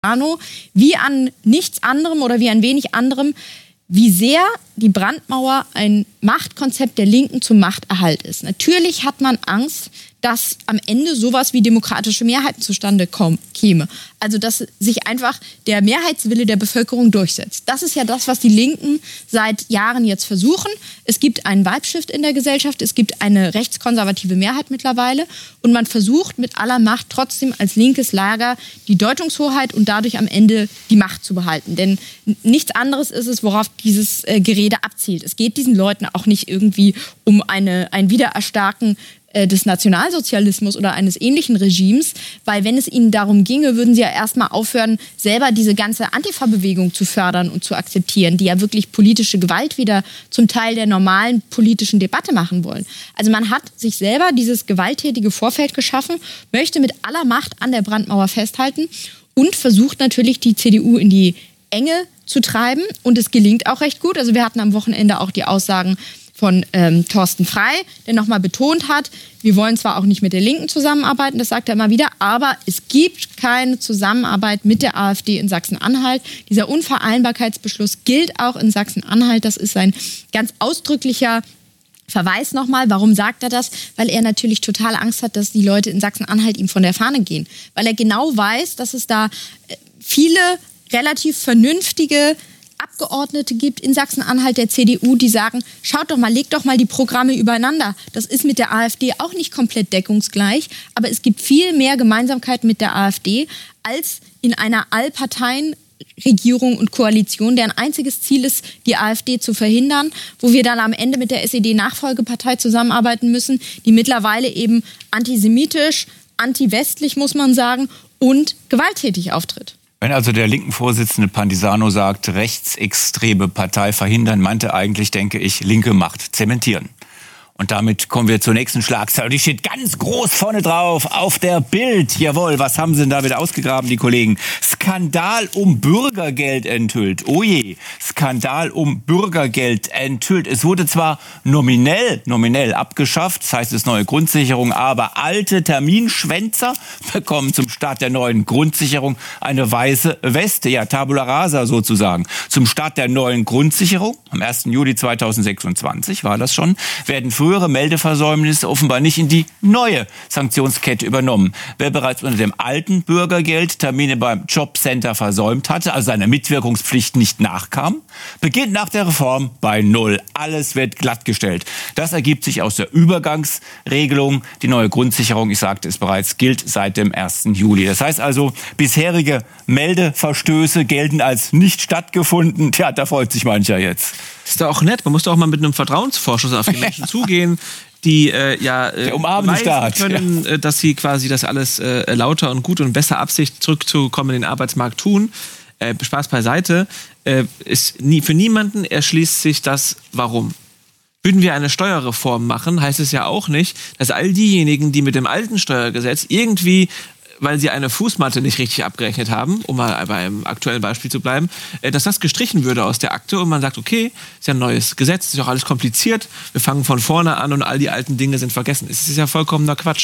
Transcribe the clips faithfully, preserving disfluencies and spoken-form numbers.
wie an nichts anderem oder wie an wenig anderem, wie sehr die Brandmauer ein Machtkonzept der Linken zum Machterhalt ist. Natürlich hat man Angst, dass am Ende sowas wie demokratische Mehrheiten zustande kommen, käme. Also dass sich einfach der Mehrheitswille der Bevölkerung durchsetzt. Das ist ja das, was die Linken seit Jahren jetzt versuchen. Es gibt einen Vibe-Shift in der Gesellschaft, es gibt eine rechtskonservative Mehrheit mittlerweile und man versucht mit aller Macht trotzdem als linkes Lager die Deutungshoheit und dadurch am Ende die Macht zu behalten. Denn nichts anderes ist es, worauf dieses äh, Gerede abzielt. Es geht diesen Leuten auch nicht irgendwie um eine, ein Wiedererstarken des Nationalsozialismus oder eines ähnlichen Regimes, weil wenn es ihnen darum ginge, würden sie ja erstmal aufhören, selber diese ganze Antifa-Bewegung zu fördern und zu akzeptieren, die ja wirklich politische Gewalt wieder zum Teil der normalen politischen Debatte machen wollen. Also man hat sich selber dieses gewalttätige Vorfeld geschaffen, möchte mit aller Macht an der Brandmauer festhalten und versucht natürlich die C D U in die Enge zu treiben und es gelingt auch recht gut. Also wir hatten am Wochenende auch die Aussagen von ähm, Thorsten Frey, der nochmal betont hat, wir wollen zwar auch nicht mit der Linken zusammenarbeiten, das sagt er immer wieder, aber es gibt keine Zusammenarbeit mit der AfD in Sachsen-Anhalt. Dieser Unvereinbarkeitsbeschluss gilt auch in Sachsen-Anhalt. Das ist ein ganz ausdrücklicher Verweis nochmal. Warum sagt er das? Weil er natürlich total Angst hat, dass die Leute in Sachsen-Anhalt ihm von der Fahne gehen. Weil er genau weiß, dass es da viele relativ vernünftige Abgeordnete gibt in Sachsen-Anhalt der C D U, die sagen, schaut doch mal, legt doch mal die Programme übereinander. Das ist mit der AfD auch nicht komplett deckungsgleich, aber es gibt viel mehr Gemeinsamkeit mit der AfD als in einer Allparteienregierung und Koalition, deren einziges Ziel ist, die AfD zu verhindern, wo wir dann am Ende mit der S E D-Nachfolgepartei zusammenarbeiten müssen, die mittlerweile eben antisemitisch, anti-westlich, muss man sagen, und gewalttätig auftritt. Wenn also der linken Vorsitzende Pandisano sagt, rechtsextreme Partei verhindern, meinte er eigentlich, denke ich, linke Macht zementieren. Und damit kommen wir zur nächsten Schlagzeile. Die steht ganz groß vorne drauf auf der Bild. Jawohl, was haben sie denn da wieder ausgegraben, die Kollegen? Skandal um Bürgergeld enthüllt. Oh je, Skandal um Bürgergeld enthüllt. Es wurde zwar nominell, nominell abgeschafft, das heißt es neue Grundsicherung, aber alte Terminschwänzer bekommen zum Start der neuen Grundsicherung eine weiße Weste. Ja, Tabula rasa sozusagen. Zum Start der neuen Grundsicherung, am ersten Juli zweitausendsechsundzwanzig war das schon, werden frühere Meldeversäumnisse offenbar nicht in die neue Sanktionskette übernommen. Wer bereits unter dem alten Bürgergeld Termine beim Jobcenter versäumt hatte, also seiner Mitwirkungspflicht nicht nachkam, beginnt nach der Reform bei Null. Alles wird glattgestellt. Das ergibt sich aus der Übergangsregelung. Die neue Grundsicherung, ich sagte es bereits, gilt seit dem ersten Juli. Das heißt also, bisherige Meldeverstöße gelten als nicht stattgefunden. Tja, da freut sich mancher jetzt. Ist doch auch nett. Man muss doch auch mal mit einem Vertrauensvorschuss auf die Menschen zugehen, die äh, ja äh, beweisen können, ja. äh, dass sie quasi das alles äh, lauter und gut und besser Absicht zurückzukommen in den Arbeitsmarkt tun. Äh, Spaß beiseite. Äh, ist nie, für niemanden erschließt sich das Warum. Würden wir eine Steuerreform machen, heißt es ja auch nicht, dass all diejenigen, die mit dem alten Steuergesetz irgendwie, weil sie eine Fußmatte nicht richtig abgerechnet haben, um mal bei einem aktuellen Beispiel zu bleiben, dass das gestrichen würde aus der Akte und man sagt, okay, ist ja ein neues Gesetz, ist ja auch alles kompliziert, wir fangen von vorne an und all die alten Dinge sind vergessen. Es ist ja vollkommener Quatsch.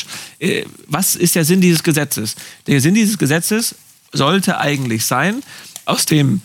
Was ist der Sinn dieses Gesetzes? Der Sinn dieses Gesetzes sollte eigentlich sein, aus dem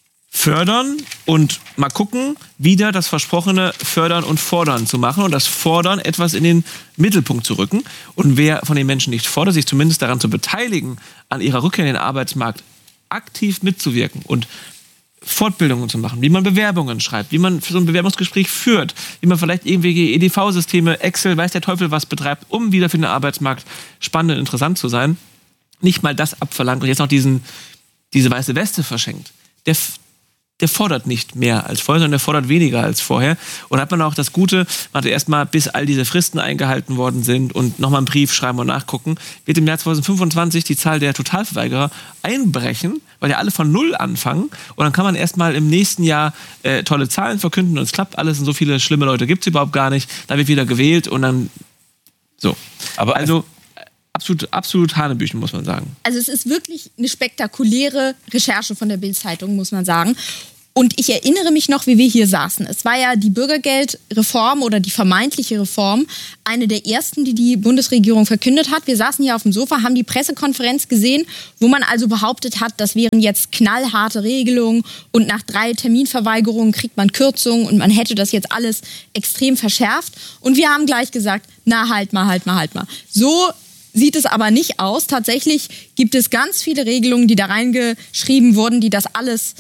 Fördern und mal gucken, wieder das versprochene Fördern und Fordern zu machen und das Fordern etwas in den Mittelpunkt zu rücken. Und wer von den Menschen nicht fordert, sich zumindest daran zu beteiligen, an ihrer Rückkehr in den Arbeitsmarkt aktiv mitzuwirken und Fortbildungen zu machen, wie man Bewerbungen schreibt, wie man so ein Bewerbungsgespräch führt, wie man vielleicht irgendwelche E D V-Systeme, Excel, weiß der Teufel was betreibt, um wieder für den Arbeitsmarkt spannend und interessant zu sein, nicht mal das abverlangt und jetzt noch diesen, diese weiße Weste verschenkt. Der der fordert nicht mehr als vorher, sondern der fordert weniger als vorher. Und hat man auch das Gute, man hat erstmal, bis all diese Fristen eingehalten worden sind und nochmal einen Brief schreiben und nachgucken, wird im Jahr zweitausendfünfundzwanzig die Zahl der Totalverweigerer einbrechen, weil ja alle von Null anfangen. Und dann kann man erstmal im nächsten Jahr äh, tolle Zahlen verkünden und es klappt alles und so viele schlimme Leute gibt es überhaupt gar nicht. Da wird wieder gewählt und dann so. Aber also Absolut, absolut Hanebüchen, muss man sagen. Also es ist wirklich eine spektakuläre Recherche von der Bild-Zeitung, muss man sagen. Und ich erinnere mich noch, wie wir hier saßen. Es war ja die Bürgergeldreform oder die vermeintliche Reform, eine der ersten, die die Bundesregierung verkündet hat. Wir saßen hier auf dem Sofa, haben die Pressekonferenz gesehen, wo man also behauptet hat, das wären jetzt knallharte Regelungen und nach drei Terminverweigerungen kriegt man Kürzungen und man hätte das jetzt alles extrem verschärft. Und wir haben gleich gesagt, na halt mal, halt mal, halt mal. So sieht es aber nicht aus. Tatsächlich gibt es ganz viele Regelungen, die da reingeschrieben wurden, die das alles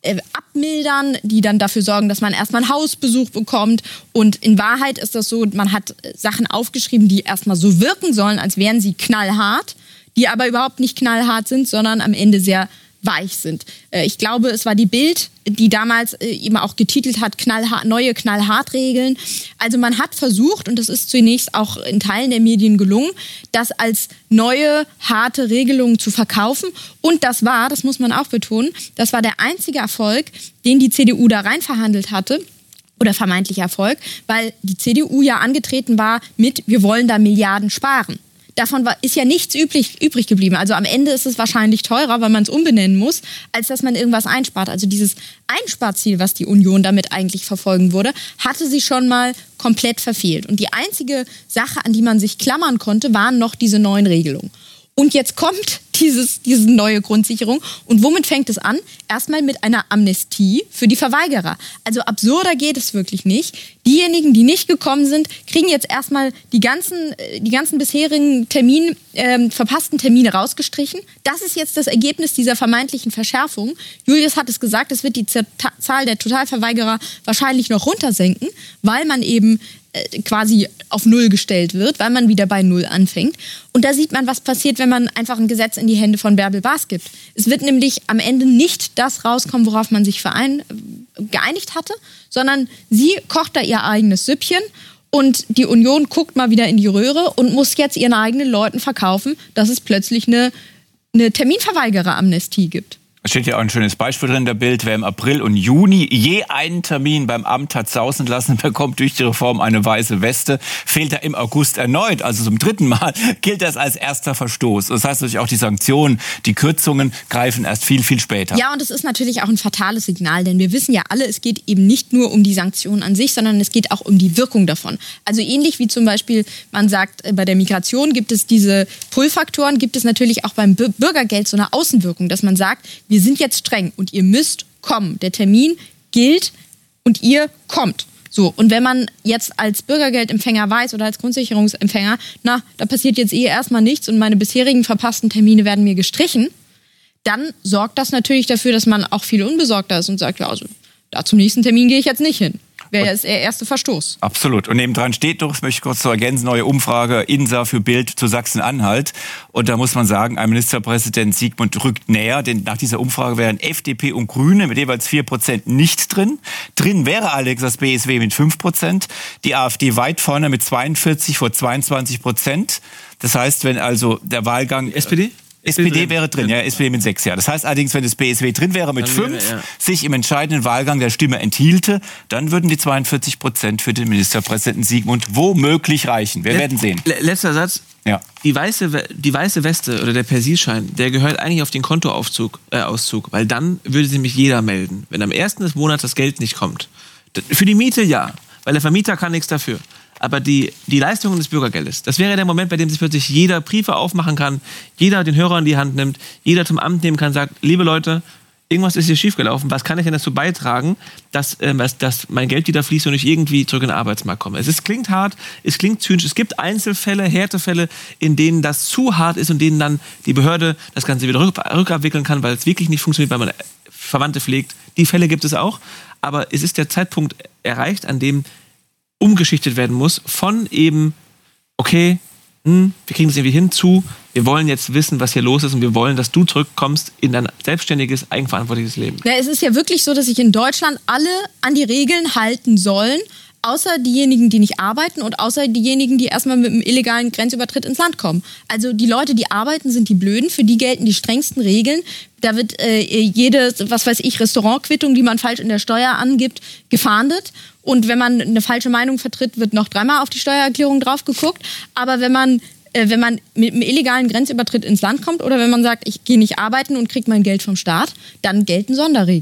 abmildern, die dann dafür sorgen, dass man erstmal einen Hausbesuch bekommt. Und in Wahrheit ist das so, man hat Sachen aufgeschrieben, die erstmal so wirken sollen, als wären sie knallhart, die aber überhaupt nicht knallhart sind, sondern am Ende sehr weich sind. Ich glaube, es war die Bild, die damals eben auch getitelt hat, knallhart, neue Knallhart-Regeln. Also man hat versucht, und das ist zunächst auch in Teilen der Medien gelungen, das als neue, harte Regelungen zu verkaufen. Und das war, das muss man auch betonen, das war der einzige Erfolg, den die C D U da rein verhandelt hatte. Oder vermeintlicher Erfolg, weil die C D U ja angetreten war mit, wir wollen da Milliarden sparen. Davon war, ist ja nichts übrig, übrig geblieben. Also am Ende ist es wahrscheinlich teurer, weil man es umbenennen muss, als dass man irgendwas einspart. Also dieses Einsparziel, was die Union damit eigentlich verfolgen würde, hatte sie schon mal komplett verfehlt. Und die einzige Sache, an die man sich klammern konnte, waren noch diese neuen Regelungen. Und jetzt kommt dieses, diese neue Grundsicherung. Und womit fängt es an? Erstmal mit einer Amnestie für die Verweigerer. Also absurder geht es wirklich nicht. Diejenigen, die nicht gekommen sind, kriegen jetzt erstmal die ganzen, die ganzen bisherigen Termin, äh, verpassten Termine rausgestrichen. Das ist jetzt das Ergebnis dieser vermeintlichen Verschärfung. Julius hat es gesagt, es wird die Zahl der Totalverweigerer wahrscheinlich noch runtersenken, weil man eben quasi auf Null gestellt wird, weil man wieder bei Null anfängt. Und da sieht man, was passiert, wenn man einfach ein Gesetz in die Hände von Bärbel Baas gibt. Es wird nämlich am Ende nicht das rauskommen, worauf man sich verein, geeinigt hatte, sondern sie kocht da ihr eigenes Süppchen und die Union guckt mal wieder in die Röhre und muss jetzt ihren eigenen Leuten verkaufen, dass es plötzlich eine, eine Terminverweigerer-Amnestie gibt. Es steht ja auch ein schönes Beispiel drin in der Bild. Wer im April und Juni je einen Termin beim Amt hat sausen lassen, bekommt durch die Reform eine weiße Weste. Fehlt er im August erneut, also zum dritten Mal, gilt das als erster Verstoß. Das heißt natürlich auch, die Sanktionen, die Kürzungen greifen erst viel, viel später. Ja, und es ist natürlich auch ein fatales Signal, denn wir wissen ja alle, es geht eben nicht nur um die Sanktionen an sich, sondern es geht auch um die Wirkung davon. Also ähnlich wie zum Beispiel, man sagt, bei der Migration gibt es diese Pull-Faktoren, gibt es natürlich auch beim Bürgergeld so eine Außenwirkung, dass man sagt, wir Wir sind jetzt streng und ihr müsst kommen. Der Termin gilt und ihr kommt. So, und wenn man jetzt als Bürgergeldempfänger weiß oder als Grundsicherungsempfänger, na, da passiert jetzt eh erstmal nichts und meine bisherigen verpassten Termine werden mir gestrichen, dann sorgt das natürlich dafür, dass man auch viel unbesorgter ist und sagt, ja, also da zum nächsten Termin gehe ich jetzt nicht hin. Wäre jetzt der erste Verstoß. Absolut. Und nebendran steht doch, das möchte ich kurz zu ergänzen, neue Umfrage I N S A für Bild zu Sachsen-Anhalt. Und da muss man sagen, ein Ministerpräsident Sigmund rückt näher, denn nach dieser Umfrage wären F D P und Grüne mit jeweils vier Prozent nicht drin. Drin wäre allerdings das B S W mit fünf Prozent, die AfD weit vorne mit zweiundvierzig vor zweiundzwanzig Prozent. Das heißt, wenn also der Wahlgang... S P D? S P D wäre drin, ja, S P D mit sechs, ja. Das heißt allerdings, wenn das B S W drin wäre mit fünf, ja. sich im entscheidenden Wahlgang der Stimme enthielte, dann würden die zweiundvierzig Prozent für den Ministerpräsidenten Sigmund womöglich reichen. Wir Let- werden sehen. Letzter Satz. Ja. Die weiße, die weiße Weste oder der Persilschein, der gehört eigentlich auf den Kontoauszug, äh, Auszug, weil dann würde sich nämlich jeder melden, wenn am ersten des Monats das Geld nicht kommt. Für die Miete ja, weil der Vermieter kann nichts dafür. Aber die, die Leistungen des Bürgergeldes, das wäre der Moment, bei dem sich plötzlich jeder Briefe aufmachen kann, jeder den Hörer in die Hand nimmt, jeder zum Amt nehmen kann, sagt, liebe Leute, irgendwas ist hier schiefgelaufen, was kann ich denn dazu beitragen, dass, äh, dass mein Geld wieder fließt und ich irgendwie zurück in den Arbeitsmarkt komme. Es ist, klingt hart, es klingt zynisch, es gibt Einzelfälle, Härtefälle, in denen das zu hart ist und denen dann die Behörde das Ganze wieder rück, rückabwickeln kann, weil es wirklich nicht funktioniert, weil man Verwandte pflegt. Die Fälle gibt es auch, aber es ist der Zeitpunkt erreicht, an dem umgeschichtet werden muss von eben, okay, hm, wir kriegen das irgendwie hin zu, wir wollen jetzt wissen, was hier los ist und wir wollen, dass du zurückkommst in dein selbstständiges, eigenverantwortliches Leben. Ja, es ist ja wirklich so, dass sich in Deutschland alle an die Regeln halten sollen, außer diejenigen, die nicht arbeiten und außer diejenigen, die erstmal mit einem illegalen Grenzübertritt ins Land kommen. Also die Leute, die arbeiten, sind die Blöden, für die gelten die strengsten Regeln. Da wird äh, jede, was weiß ich, Restaurantquittung, die man falsch in der Steuer angibt, gefahndet. Und wenn man eine falsche Meinung vertritt, wird noch dreimal auf die Steuererklärung drauf geguckt. Aber wenn man, äh, wenn man mit einem illegalen Grenzübertritt ins Land kommt oder wenn man sagt, ich gehe nicht arbeiten und kriege mein Geld vom Staat, dann gelten Sonderregeln.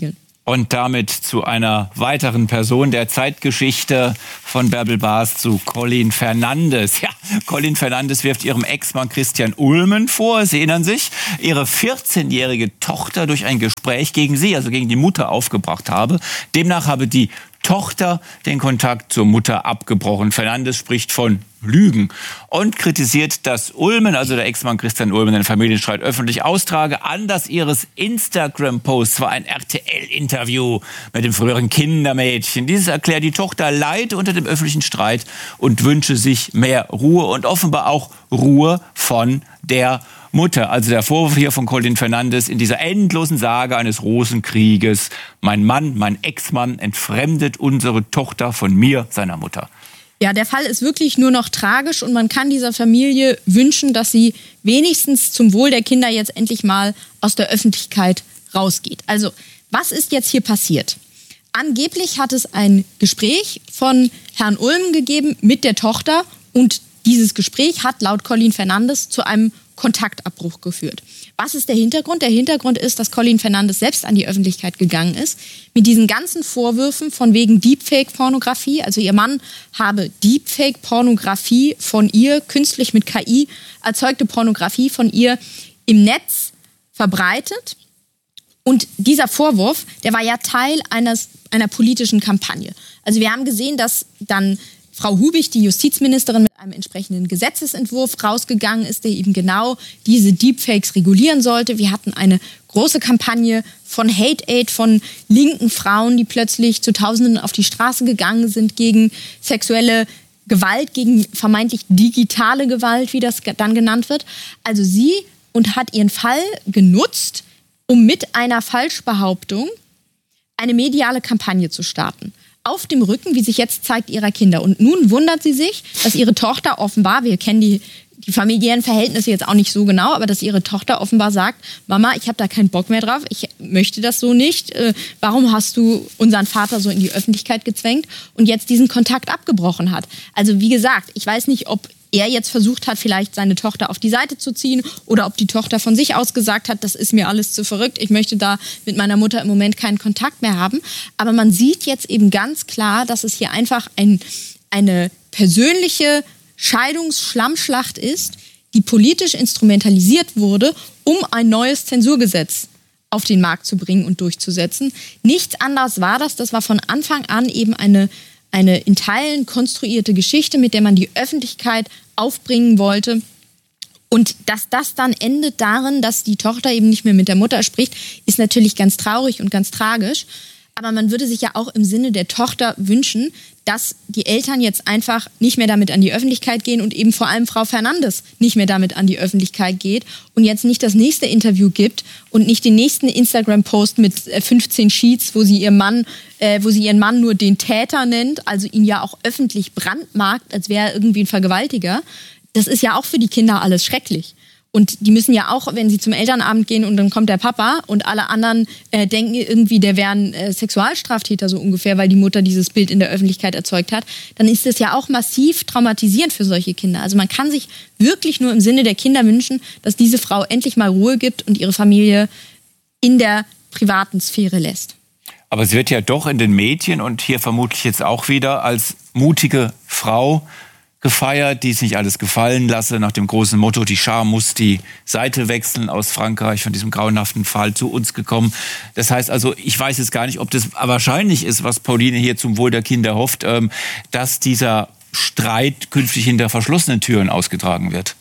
Und damit zu einer weiteren Person der Zeitgeschichte von Bärbel Baas, zu Colin Fernandes. Ja, Colin Fernandes wirft ihrem Ex-Mann Christian Ulmen vor, Sie erinnern sich, ihre vierzehnjährige Tochter durch ein Gespräch gegen sie, also gegen die Mutter, aufgebracht habe. Demnach habe die Tochter den Kontakt zur Mutter abgebrochen. Fernandes spricht von Lügen und kritisiert, dass Ulmen, also der Ex-Mann Christian Ulmen, den Familienstreit öffentlich austrage. Anlass ihres Instagram-Posts war ein R T L-Interview mit dem früheren Kindermädchen. Dieses erklärt, die Tochter leide unter dem öffentlichen Streit und wünsche sich mehr Ruhe und offenbar auch Ruhe von der Mutter. Also der Vorwurf hier von Colin Fernandes in dieser endlosen Sage eines Rosenkrieges. Mein Mann, mein Ex-Mann entfremdet unsere Tochter von mir, seiner Mutter. Ja, der Fall ist wirklich nur noch tragisch und man kann dieser Familie wünschen, dass sie wenigstens zum Wohl der Kinder jetzt endlich mal aus der Öffentlichkeit rausgeht. Also, was ist jetzt hier passiert? Angeblich hat es ein Gespräch von Herrn Ulmen gegeben mit der Tochter und dieses Gespräch hat laut Colin Fernandes zu einem Kontaktabbruch geführt. Was ist der Hintergrund? Der Hintergrund ist, dass Colin Fernandes selbst an die Öffentlichkeit gegangen ist mit diesen ganzen Vorwürfen von wegen Deepfake-Pornografie. Also ihr Mann habe Deepfake-Pornografie von ihr, künstlich mit K I erzeugte Pornografie von ihr im Netz verbreitet. Und dieser Vorwurf, der war ja Teil eines, einer politischen Kampagne. Also wir haben gesehen, dass dann Frau Hubig, die Justizministerin, mit einem entsprechenden Gesetzesentwurf rausgegangen ist, der eben genau diese Deepfakes regulieren sollte. Wir hatten eine große Kampagne von Hate Aid, von linken Frauen, die plötzlich zu Tausenden auf die Straße gegangen sind gegen sexuelle Gewalt, gegen vermeintlich digitale Gewalt, wie das dann genannt wird. Also sie und hat ihren Fall genutzt, um mit einer Falschbehauptung eine mediale Kampagne zu starten. Auf dem Rücken, wie sich jetzt zeigt, ihrer Kinder. Und nun wundert sie sich, dass ihre Tochter offenbar, wir kennen die, die familiären Verhältnisse jetzt auch nicht so genau, aber dass ihre Tochter offenbar sagt, Mama, ich habe da keinen Bock mehr drauf, ich möchte das so nicht. Äh, warum hast du unseren Vater so in die Öffentlichkeit gezwängt und jetzt diesen Kontakt abgebrochen hat? Also wie gesagt, ich weiß nicht, ob er jetzt versucht hat, vielleicht seine Tochter auf die Seite zu ziehen oder ob die Tochter von sich aus gesagt hat, das ist mir alles zu verrückt, ich möchte da mit meiner Mutter im Moment keinen Kontakt mehr haben. Aber man sieht jetzt eben ganz klar, dass es hier einfach ein, eine persönliche Scheidungsschlammschlacht ist, die politisch instrumentalisiert wurde, um ein neues Zensurgesetz auf den Markt zu bringen und durchzusetzen. Nichts anderes war das. Das war von Anfang an eben eine, eine in Teilen konstruierte Geschichte, mit der man die Öffentlichkeit aufbringen wollte. Und dass das dann endet darin, dass die Tochter eben nicht mehr mit der Mutter spricht, ist natürlich ganz traurig und ganz tragisch. Aber man würde sich ja auch im Sinne der Tochter wünschen, dass die Eltern jetzt einfach nicht mehr damit an die Öffentlichkeit gehen und eben vor allem Frau Fernandes nicht mehr damit an die Öffentlichkeit geht und jetzt nicht das nächste Interview gibt und nicht den nächsten Instagram-Post mit fünfzehn Sheets, wo sie ihr Mann, äh, wo sie ihren Mann nur den Täter nennt, also ihn ja auch öffentlich brandmarkt, als wäre er irgendwie ein Vergewaltiger. Das ist ja auch für die Kinder alles schrecklich. Und die müssen ja auch, wenn sie zum Elternabend gehen und dann kommt der Papa und alle anderen äh, denken irgendwie, der wäre ein äh, Sexualstraftäter so ungefähr, weil die Mutter dieses Bild in der Öffentlichkeit erzeugt hat, dann ist das ja auch massiv traumatisierend für solche Kinder. Also man kann sich wirklich nur im Sinne der Kinder wünschen, dass diese Frau endlich mal Ruhe gibt und ihre Familie in der privaten Sphäre lässt. Aber sie wird ja doch in den Medien und hier vermutlich jetzt auch wieder als mutige Frau gefeiert, die es nicht alles gefallen lasse, nach dem großen Motto, die Schar muss die Seite wechseln, aus Frankreich von diesem grauenhaften Fall zu uns gekommen. Das heißt also, ich weiß jetzt gar nicht, ob das wahrscheinlich ist, was Pauline hier zum Wohl der Kinder hofft, dass dieser Streit künftig hinter verschlossenen Türen ausgetragen wird.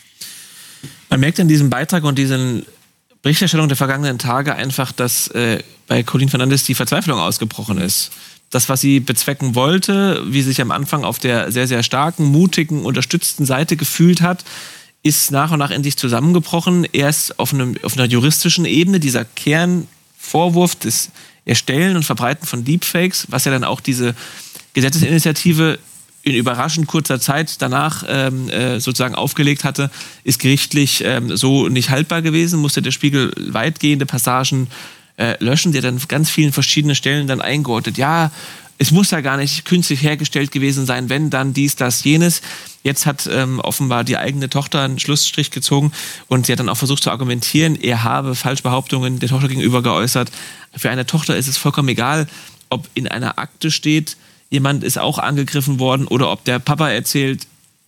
Man merkt in diesem Beitrag und diesen Berichterstellung der vergangenen Tage einfach, dass äh, bei Colin Fernandes die Verzweiflung ausgebrochen ist. Das, was sie bezwecken wollte, wie sie sich am Anfang auf der sehr, sehr starken, mutigen, unterstützten Seite gefühlt hat, ist nach und nach in sich zusammengebrochen. Erst auf, einem, auf einer juristischen Ebene, dieser Kernvorwurf des Erstellen und Verbreiten von Deepfakes, was ja dann auch diese Gesetzesinitiative in überraschend kurzer Zeit danach ähm, äh, sozusagen aufgelegt hatte, ist gerichtlich ähm, so nicht haltbar gewesen, musste der Spiegel weitgehende Passagen Äh, löschen, der dann ganz vielen verschiedenen Stellen dann eingeordnet. Ja, es muss ja gar nicht künstlich hergestellt gewesen sein, wenn dann dies, das, jenes. Jetzt hat ähm, offenbar die eigene Tochter einen Schlussstrich gezogen und sie hat dann auch versucht zu argumentieren, er habe Falschbehauptungen der Tochter gegenüber geäußert. Für eine Tochter ist es vollkommen egal, ob in einer Akte steht, jemand ist auch angegriffen worden oder ob der Papa erzählt,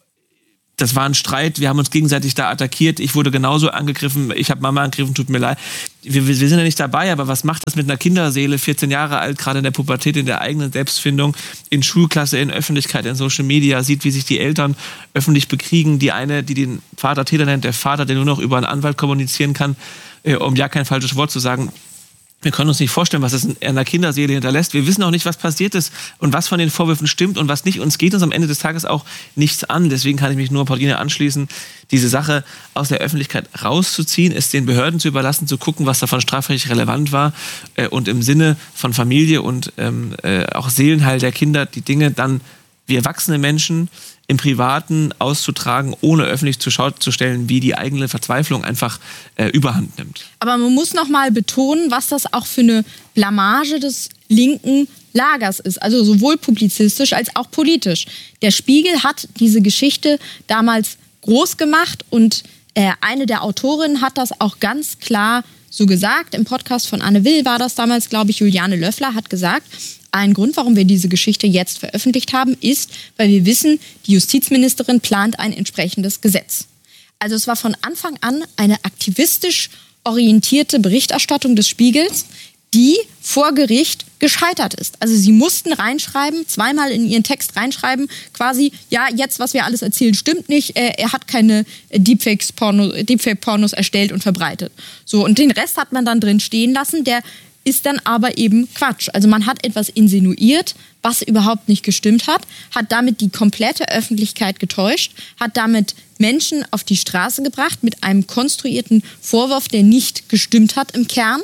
das war ein Streit, wir haben uns gegenseitig da attackiert, ich wurde genauso angegriffen, ich habe Mama angegriffen, tut mir leid. Wir, wir sind ja nicht dabei, aber was macht das mit einer Kinderseele, vierzehn Jahre alt, gerade in der Pubertät, in der eigenen Selbstfindung, in Schulklasse, in Öffentlichkeit, in Social Media, sieht, wie sich die Eltern öffentlich bekriegen, die eine, die den Vater Täter nennt, der Vater, der nur noch über einen Anwalt kommunizieren kann, äh, um ja kein falsches Wort zu sagen. Wir können uns nicht vorstellen, was es in einer Kinderseele hinterlässt. Wir wissen auch nicht, was passiert ist und was von den Vorwürfen stimmt und was nicht. Uns geht uns am Ende des Tages auch nichts an. Deswegen kann ich mich nur Pauline anschließen, diese Sache aus der Öffentlichkeit rauszuziehen, es den Behörden zu überlassen, zu gucken, was davon strafrechtlich relevant war äh, und im Sinne von Familie und ähm, äh, auch Seelenheil der Kinder die Dinge dann wie erwachsene Menschen im Privaten auszutragen, ohne öffentlich zur Schau zu stellen, wie die eigene Verzweiflung einfach äh, überhand nimmt. Aber man muss noch mal betonen, was das auch für eine Blamage des linken Lagers ist. Also sowohl publizistisch als auch politisch. Der Spiegel hat diese Geschichte damals groß gemacht und äh, eine der Autorinnen hat das auch ganz klar so gesagt. Im Podcast von Anne Will war das damals, glaube ich, Juliane Löffler hat gesagt, ein Grund, warum wir diese Geschichte jetzt veröffentlicht haben, ist, weil wir wissen, die Justizministerin plant ein entsprechendes Gesetz. Also es war von Anfang an eine aktivistisch orientierte Berichterstattung des Spiegels, die vor Gericht gescheitert ist. Also sie mussten reinschreiben, zweimal in ihren Text reinschreiben, quasi, ja, jetzt, was wir alles erzählen, stimmt nicht. Äh, er hat keine Deepfakes-Porno, Deepfake-Pornos erstellt und verbreitet. So, und den Rest hat man dann drin stehen lassen, der ist dann aber eben Quatsch. Also man hat etwas insinuiert, was überhaupt nicht gestimmt hat, hat damit die komplette Öffentlichkeit getäuscht, hat damit Menschen auf die Straße gebracht mit einem konstruierten Vorwurf, der nicht gestimmt hat im Kern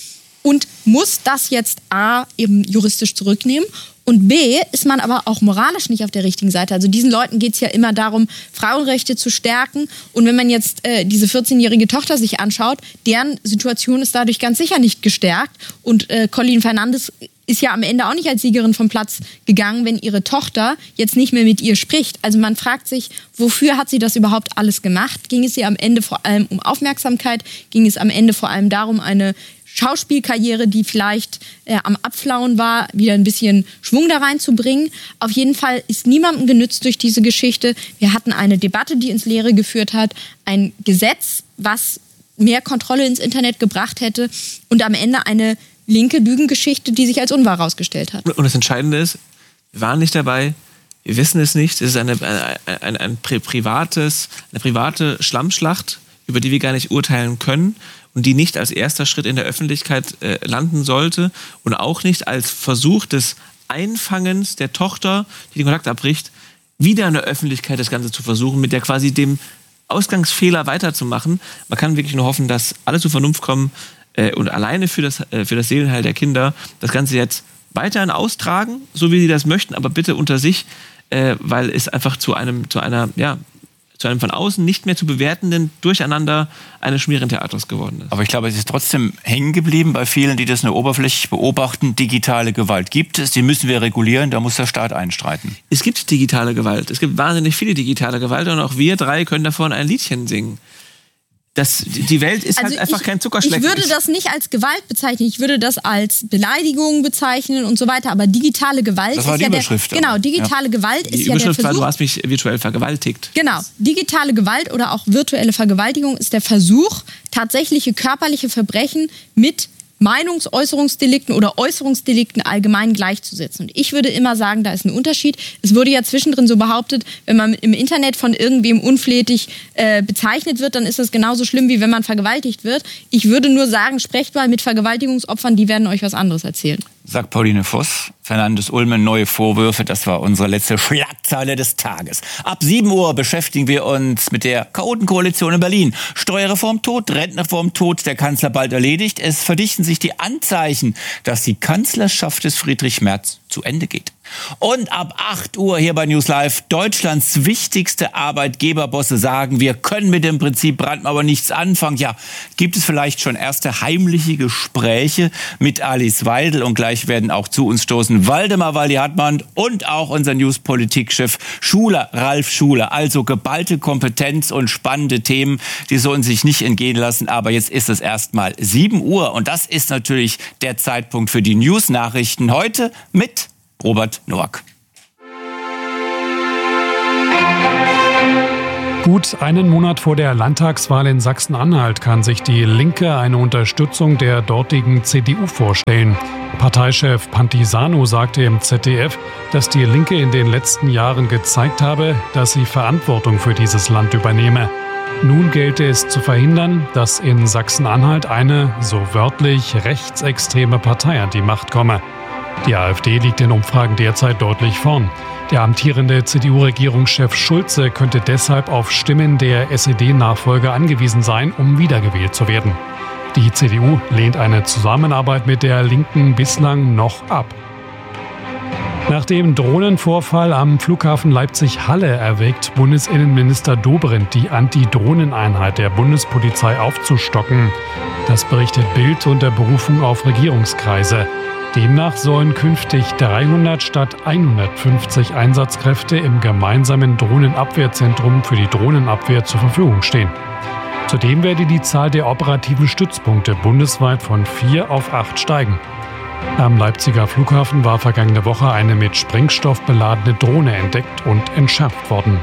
und muss das jetzt A eben juristisch zurücknehmen. Und B, ist man aber auch moralisch nicht auf der richtigen Seite. Also diesen Leuten geht es ja immer darum, Frauenrechte zu stärken. Und wenn man jetzt äh, diese vierzehnjährige Tochter sich anschaut, deren Situation ist dadurch ganz sicher nicht gestärkt. Und äh, Colleen Fernandes ist ja am Ende auch nicht als Siegerin vom Platz gegangen, wenn ihre Tochter jetzt nicht mehr mit ihr spricht. Also man fragt sich, wofür hat sie das überhaupt alles gemacht? Ging es ihr am Ende vor allem um Aufmerksamkeit? Ging es am Ende vor allem darum, eine Schauspielkarriere, die vielleicht äh, am Abflauen war, wieder ein bisschen Schwung da reinzubringen. Auf jeden Fall ist niemandem genützt durch diese Geschichte. Wir hatten eine Debatte, die ins Leere geführt hat, ein Gesetz, was mehr Kontrolle ins Internet gebracht hätte und am Ende eine linke Lügengeschichte, die sich als unwahr herausgestellt hat. Und das Entscheidende ist, wir waren nicht dabei, wir wissen es nicht, es ist eine, eine, ein, ein privates, eine private Schlammschlacht, über die wir gar nicht urteilen können und die nicht als erster Schritt in der Öffentlichkeit äh, landen sollte und auch nicht als Versuch des Einfangens der Tochter, die den Kontakt abbricht, wieder in der Öffentlichkeit das Ganze zu versuchen, mit der quasi dem Ausgangsfehler weiterzumachen. Man kann wirklich nur hoffen, dass alle zur Vernunft kommen äh, und alleine für das, äh, für das Seelenheil der Kinder das Ganze jetzt weiterhin austragen, so wie sie das möchten, aber bitte unter sich, äh, weil es einfach zu einem, zu einer, ja, zu einem von außen nicht mehr zu bewertenden Durcheinander eines Schmierentheaters geworden ist. Aber ich glaube, es ist trotzdem hängen geblieben bei vielen, die das nur oberflächlich beobachten. Digitale Gewalt gibt es, die müssen wir regulieren, da muss der Staat einstreiten. Es gibt digitale Gewalt, es gibt wahnsinnig viele digitale Gewalt und auch wir drei können davon ein Liedchen singen. Das, die Welt ist also halt einfach ich, kein Zuckerschlecken. Ich würde das nicht als Gewalt bezeichnen, ich würde das als Beleidigung bezeichnen und so weiter, aber digitale Gewalt das war ist die ja Überschrift, der, genau, digitale ja. Gewalt die ist ja Überschrift der Versuch. War, du hast mich virtuell vergewaltigt. Genau, digitale Gewalt oder auch virtuelle Vergewaltigung ist der Versuch, tatsächliche körperliche Verbrechen mit Meinungsäußerungsdelikten oder Äußerungsdelikten allgemein gleichzusetzen. Und ich würde immer sagen, da ist ein Unterschied. Es wurde ja zwischendrin so behauptet, wenn man im Internet von irgendwem unflätig äh, bezeichnet wird, dann ist das genauso schlimm, wie wenn man vergewaltigt wird. Ich würde nur sagen, sprecht mal mit Vergewaltigungsopfern, die werden euch was anderes erzählen. Sagt Pauline Voss. Fernandes Ulmen, neue Vorwürfe. Das war unsere letzte Schlagzeile des Tages. Ab sieben Uhr beschäftigen wir uns mit der Chaotenkoalition in Berlin. Steuerreform tot, Rentenreform tot, der Kanzler bald erledigt. Es verdichten sich die Anzeichen, dass die Kanzlerschaft des Friedrich Merz zu Ende geht. Und ab acht Uhr hier bei News Live, Deutschlands wichtigste Arbeitgeberbosse sagen, wir können mit dem Prinzip Brandmauer nichts anfangen. Ja, gibt es vielleicht schon erste heimliche Gespräche mit Alice Weidel und gleich werden auch zu uns stoßen Waldemar Walli-Hartmann und auch unser News-Politikchef Schuler, Ralf Schuler. Also geballte Kompetenz und spannende Themen, die sollen sich nicht entgehen lassen. Aber jetzt ist es erstmal sieben Uhr und das ist natürlich der Zeitpunkt für die News-Nachrichten heute mit Robert Noack. Gut einen Monat vor der Landtagswahl in Sachsen-Anhalt kann sich die Linke eine Unterstützung der dortigen C D U vorstellen. Parteichef Pantisano sagte im Z D F, dass die Linke in den letzten Jahren gezeigt habe, dass sie Verantwortung für dieses Land übernehme. Nun gelte es zu verhindern, dass in Sachsen-Anhalt eine, so wörtlich, rechtsextreme Partei an die Macht komme. Die AfD liegt in Umfragen derzeit deutlich vorn. Der amtierende C D U-Regierungschef Schulze könnte deshalb auf Stimmen der S E D-Nachfolger angewiesen sein, um wiedergewählt zu werden. Die C D U lehnt eine Zusammenarbeit mit der Linken bislang noch ab. Nach dem Drohnenvorfall am Flughafen Leipzig-Halle erwägt Bundesinnenminister Dobrindt, die Anti-Drohnen-Einheit der Bundespolizei aufzustocken. Das berichtet Bild unter Berufung auf Regierungskreise. Demnach sollen künftig dreihundert statt hundertfünfzig Einsatzkräfte im gemeinsamen Drohnenabwehrzentrum für die Drohnenabwehr zur Verfügung stehen. Zudem werde die Zahl der operativen Stützpunkte bundesweit von vier auf acht steigen. Am Leipziger Flughafen war vergangene Woche eine mit Sprengstoff beladene Drohne entdeckt und entschärft worden.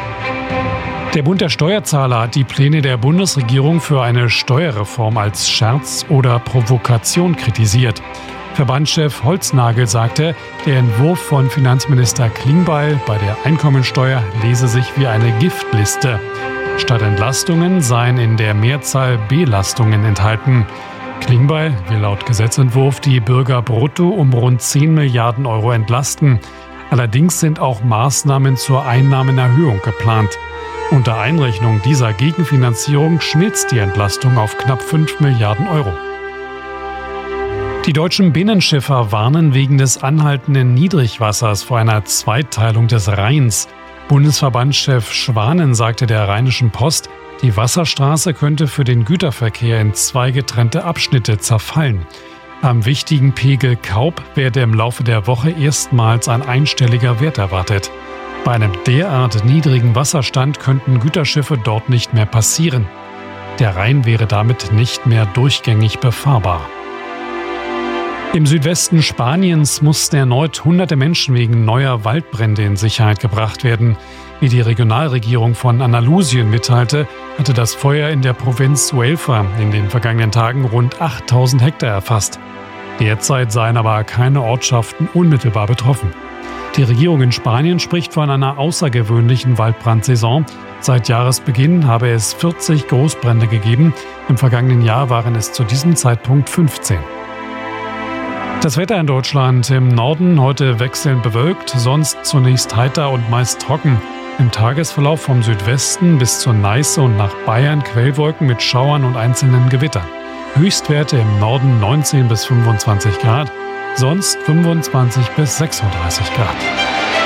Der Bund der Steuerzahler hat die Pläne der Bundesregierung für eine Steuerreform als Scherz oder Provokation kritisiert. Verbandschef Holznagel sagte, der Entwurf von Finanzminister Klingbeil bei der Einkommensteuer lese sich wie eine Giftliste. Statt Entlastungen seien in der Mehrzahl Belastungen enthalten. Klingbeil will laut Gesetzentwurf die Bürger brutto um rund zehn Milliarden Euro entlasten. Allerdings sind auch Maßnahmen zur Einnahmenerhöhung geplant. Unter Einrechnung dieser Gegenfinanzierung schmilzt die Entlastung auf knapp fünf Milliarden Euro. Die deutschen Binnenschiffer warnen wegen des anhaltenden Niedrigwassers vor einer Zweiteilung des Rheins. Bundesverbandschef Schwanen sagte der Rheinischen Post, die Wasserstraße könnte für den Güterverkehr in zwei getrennte Abschnitte zerfallen. Am wichtigen Pegel Kaub werde im Laufe der Woche erstmals ein einstelliger Wert erwartet. Bei einem derart niedrigen Wasserstand könnten Güterschiffe dort nicht mehr passieren. Der Rhein wäre damit nicht mehr durchgängig befahrbar. Im Südwesten Spaniens mussten erneut hunderte Menschen wegen neuer Waldbrände in Sicherheit gebracht werden. Wie die Regionalregierung von Andalusien mitteilte, hatte das Feuer in der Provinz Huelva in den vergangenen Tagen rund achttausend Hektar erfasst. Derzeit seien aber keine Ortschaften unmittelbar betroffen. Die Regierung in Spanien spricht von einer außergewöhnlichen Waldbrandsaison. Seit Jahresbeginn habe es vierzig Großbrände gegeben. Im vergangenen Jahr waren es zu diesem Zeitpunkt fünfzehn. Das Wetter in Deutschland: im Norden heute wechselnd bewölkt, sonst zunächst heiter und meist trocken. Im Tagesverlauf vom Südwesten bis zur Neiße und nach Bayern Quellwolken mit Schauern und einzelnen Gewittern. Höchstwerte im Norden neunzehn bis fünfundzwanzig Grad, sonst fünfundzwanzig bis sechsunddreißig Grad.